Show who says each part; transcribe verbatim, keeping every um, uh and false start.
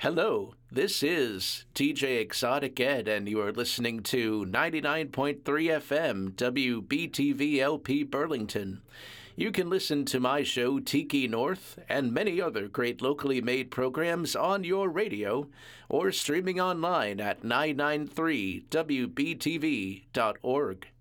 Speaker 1: Hello, this is T J Exotic Ed, and you are listening to ninety-nine point three F M W B T V L P Burlington. You can listen to my show Tiki North and many other great locally made programs on your radio or streaming online at nine ninety-three W B T V dot org.